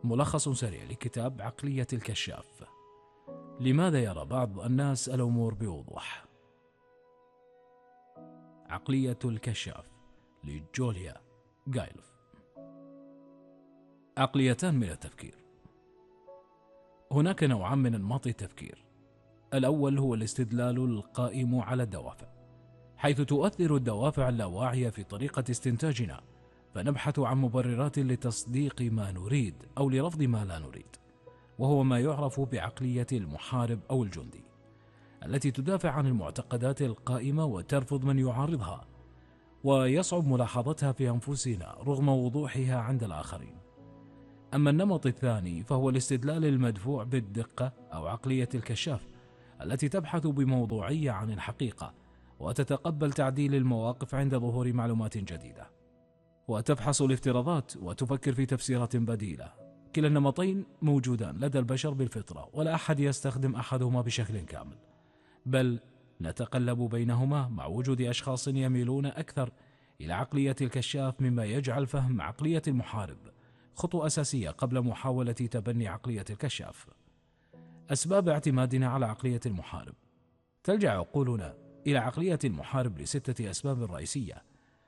ملخص سريع لكتاب عقلية الكشاف. لماذا يرى بعض الناس الأمور بوضوح؟ عقلية الكشاف لجوليا غايلف. عقليتان من التفكير. هناك نوعان من أنماط التفكير. الأول هو الاستدلال القائم على الدوافع، حيث تؤثر الدوافع اللاواعية في طريقة استنتاجنا، فنبحث عن مبررات لتصديق ما نريد أو لرفض ما لا نريد، وهو ما يعرف بعقلية المحارب أو الجندي، التي تدافع عن المعتقدات القائمة وترفض من يعارضها، ويصعب ملاحظتها في أنفسنا رغم وضوحها عند الآخرين. أما النمط الثاني فهو الاستدلال المدفوع بالدقة أو عقلية الكشاف، التي تبحث بموضوعية عن الحقيقة وتتقبل تعديل المواقف عند ظهور معلومات جديدة، وتفحص الافتراضات وتفكر في تفسيرات بديلة. كلا النمطين موجودان لدى البشر بالفطرة، ولا أحد يستخدم أحدهما بشكل كامل، بل نتقلب بينهما مع وجود أشخاص يميلون أكثر إلى عقلية الكشاف، مما يجعل فهم عقلية المحارب خطوة أساسية قبل محاولة تبني عقلية الكشاف. أسباب اعتمادنا على عقلية المحارب. تلجأ عقولنا إلى عقلية المحارب لستة أسباب رئيسية،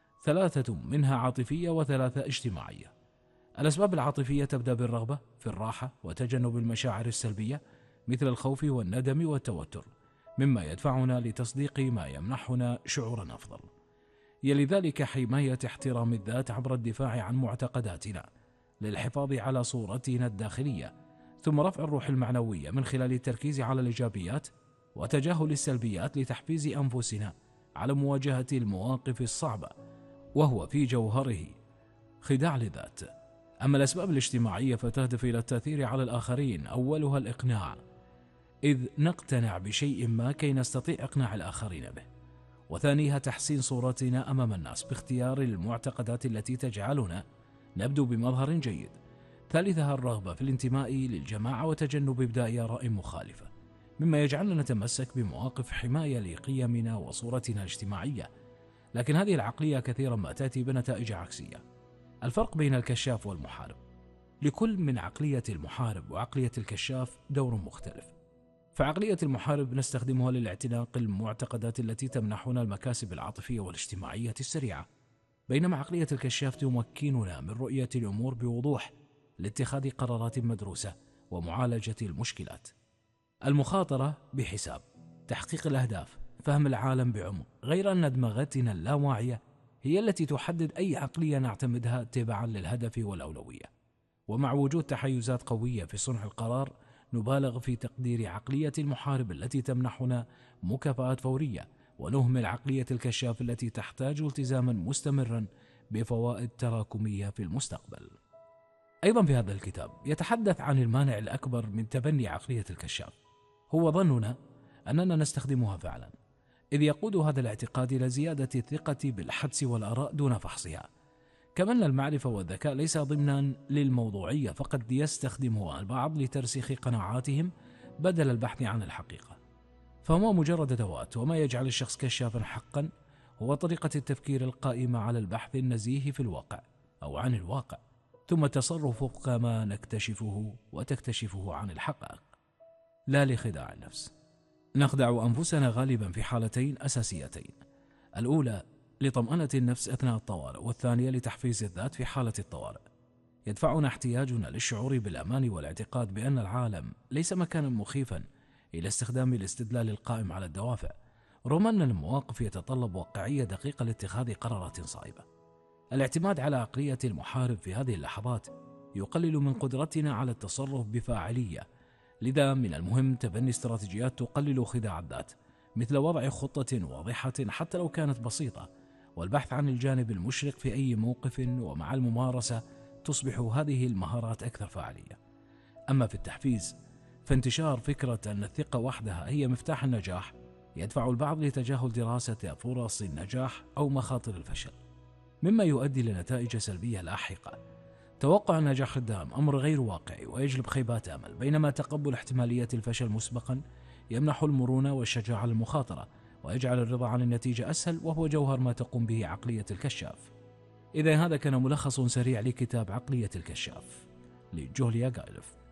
3 منها عاطفية و3 اجتماعية. الأسباب العاطفية تبدأ بالرغبة في الراحة وتجنب المشاعر السلبية مثل الخوف والندم والتوتر، مما يدفعنا لتصديق ما يمنحنا شعورا أفضل. يلي ذلك حماية احترام الذات عبر الدفاع عن معتقداتنا للحفاظ على صورتنا الداخلية، ثم رفع الروح المعنوية من خلال التركيز على الإيجابيات وتجاهل السلبيات لتحفيز أنفسنا على مواجهة المواقف الصعبة، وهو في جوهره خداع للذات. أما الأسباب الاجتماعية فتهدف إلى التأثير على الآخرين، أولها الإقناع، إذ نقتنع بشيء ما كي نستطيع إقناع الآخرين به، وثانيها تحسين صورتنا أمام الناس باختيار المعتقدات التي تجعلنا نبدو بمظهر جيد، ثالثها الرغبة في الانتماء للجماعة وتجنب إبداء آراء مخالفة، مما يجعلنا نتمسك بمواقف حماية لقيمنا وصورتنا الاجتماعية. لكن هذه العقلية كثيرا ما تأتي بنتائج عكسية. الفرق بين الكشاف والمحارب. لكل من عقلية المحارب وعقلية الكشاف دور مختلف. فعقلية المحارب نستخدمها للاعتناق المعتقدات التي تمنحنا المكاسب العاطفية والاجتماعية السريعة، بينما عقلية الكشاف تمكننا من رؤية الأمور بوضوح لاتخاذ قرارات مدروسة ومعالجة المشكلات. المخاطرة بحساب، تحقيق الأهداف، فهم العالم بعمق، غير أن دماغتنا اللاواعية هي التي تحدد أي عقلية نعتمدها تبعا للهدف والأولوية. ومع وجود تحيزات قوية في صنع القرار، نبالغ في تقدير عقلية المحارب التي تمنحنا مكافآت فورية، ونهمل عقلية الكشاف التي تحتاج التزاما مستمرا بفوائد تراكمية في المستقبل. أيضا في هذا الكتاب يتحدث عن المانع الأكبر من تبني عقلية الكشاف، هو ظننا أننا نستخدمها فعلا، إذ يقود هذا الاعتقاد إلى زيادة الثقة بالحدس والآراء دون فحصها. كما أن المعرفة والذكاء ليس ضمنا للموضوعية، فقد يستخدمها البعض لترسيخ قناعاتهم بدل البحث عن الحقيقة، فهما مجرد أدوات. وما يجعل الشخص كشافا حقا هو طريقة التفكير القائمة على البحث النزيه في الواقع أو عن الواقع، ثم التصرف وفق ما نكتشفه وتكتشفه عن الحقائق، لا لخداع النفس. نخدع أنفسنا غالبا في حالتين أساسيتين: الأولى لطمأنة النفس أثناء الطوارئ، والثانية لتحفيز الذات في حالة الطوارئ. يدفعنا احتياجنا للشعور بالأمان والاعتقاد بأن العالم ليس مكانا مخيفا إلى استخدام الاستدلال القائم على الدوافع، رغم أن المواقف يتطلب واقعية دقيقة لاتخاذ قرارات صائبة. الاعتماد على عقلية المحارب في هذه اللحظات يقلل من قدرتنا على التصرف بفاعلية، لذا من المهم تبني استراتيجيات تقلل خداع الذات، مثل وضع خطة واضحة حتى لو كانت بسيطة، والبحث عن الجانب المشرق في أي موقف، ومع الممارسة تصبح هذه المهارات أكثر فاعلية. أما في التحفيز فانتشار فكرة أن الثقة وحدها هي مفتاح النجاح يدفع البعض لتجاهل دراسة فرص النجاح أو مخاطر الفشل، مما يؤدي لنتائج سلبية لاحقة. توقع النجاح الدام أمر غير واقعي ويجلب خيبات أمل، بينما تقبل احتمالية الفشل مسبقا يمنح المرونة والشجاعة للمخاطرة ويجعل الرضا عن النتيجة أسهل، وهو جوهر ما تقوم به عقلية الكشاف. إذا هذا كان ملخص سريع لكتاب عقلية الكشاف لجوليا جايلف.